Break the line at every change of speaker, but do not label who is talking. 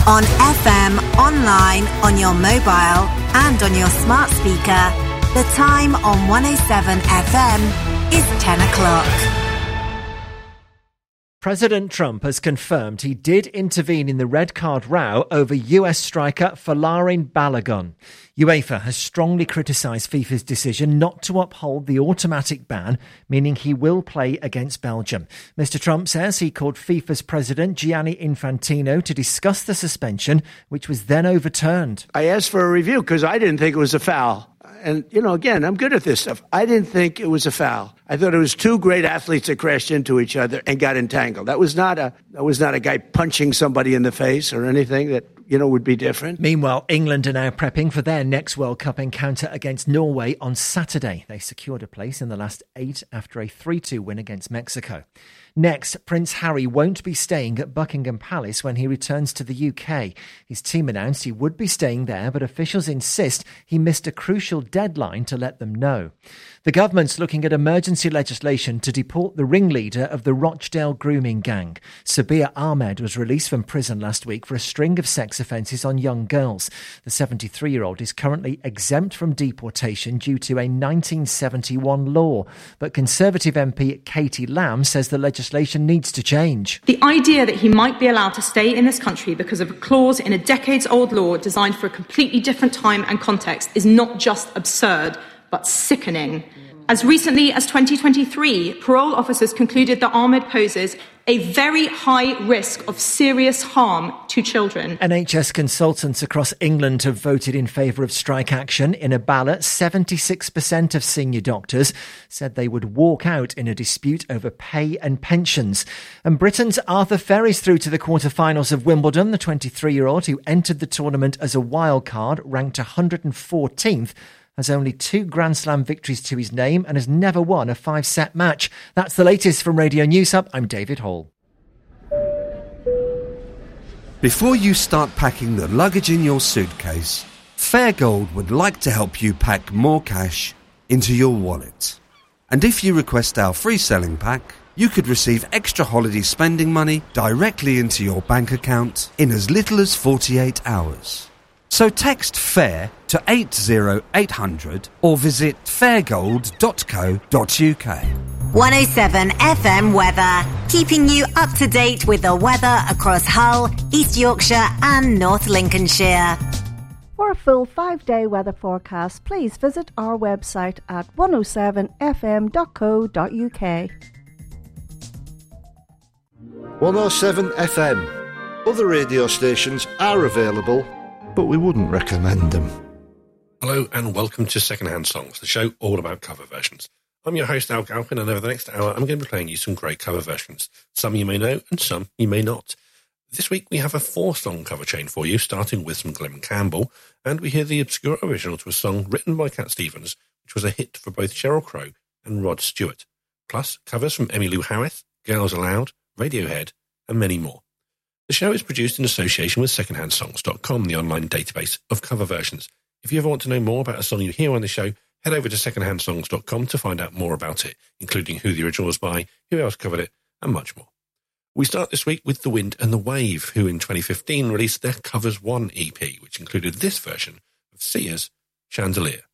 On FM, online, on your mobile and on your smart speaker. The time on 107 FM is 10 o'clock.
President Trump has confirmed he did intervene in the red card row over US striker Folarin Balogun. UEFA has strongly criticised FIFA's decision not to uphold the automatic ban, meaning he will play against Belgium. Mr. Trump says he called FIFA's president Gianni Infantino to discuss the suspension, which was then overturned.
I asked for a review because I didn't think it was a foul. And, again, I'm good at this stuff. I didn't think it was a foul. I thought it was two great athletes that crashed into each other and got entangled. That was not a guy punching somebody in the face or anything that, would be different.
Meanwhile, England are now prepping for their next World Cup encounter against Norway on Saturday. They secured a place in the last 8 after a 3-2 win against Mexico. Next, Prince Harry won't be staying at Buckingham Palace when he returns to the UK. His team announced he would be staying there, but officials insist he missed a crucial deadline to let them know. The government's looking at emergency legislation to deport the ringleader of the Rochdale grooming gang. Sabir Ahmed was released from prison last week for a string of sex offences on young girls. The 73-year-old is currently exempt from deportation due to a 1971 law, but Conservative MP Katie Lamb says the legislation needs to change.
The idea that he might be allowed to stay in this country because of a clause in a decades-old law designed for a completely different time and context is not just absurd, but sickening. As recently as 2023, parole officers concluded that Ahmed poses a very high risk of serious harm to children.
NHS consultants across England have voted in favour of strike action. In a ballot, 76% of senior doctors said they would walk out in a dispute over pay and pensions. And Britain's Arthur Ferry's through to the quarter-finals of Wimbledon. The 23-year-old who entered the tournament as a wild card, ranked 114th, has only 2 Grand Slam victories to his name and has never won a 5-set match. That's the latest from Radio News Hub. I'm David Hall.
Before you start packing the luggage in your suitcase, Fairgold would like to help you pack more cash into your wallet. And if you request our free selling pack, you could receive extra holiday spending money directly into your bank account in as little as 48 hours. So text FAIR to 80800 or visit fairgold.co.uk.
107 FM weather, keeping you up to date with the weather across Hull, East Yorkshire and North Lincolnshire.
For a full 5-day weather forecast, please visit our website at 107fm.co.uk.
107 FM. Other radio stations are available, but we wouldn't recommend them.
Hello and welcome to Secondhand Songs, the show all about cover versions. I'm your host, Al Galpin, and over the next hour I'm going to be playing you some great cover versions. Some you may know and some you may not. This week we have a 4-song cover chain for you, starting with some Glen Campbell, and we hear the obscure original to a song written by Cat Stevens, which was a hit for both Sheryl Crow and Rod Stewart. Plus covers from Emmylou Harris, Girls Aloud, Radiohead and many more. The show is produced in association with secondhandsongs.com, the online database of cover versions. If you ever want to know more about a song you hear on the show, head over to secondhandsongs.com to find out more about it, including who the original was by, who else covered it, and much more. We start this week with The Wind and the Wave, who in 2015 released their Covers 1 EP, which included this version of Sia's Chandelier.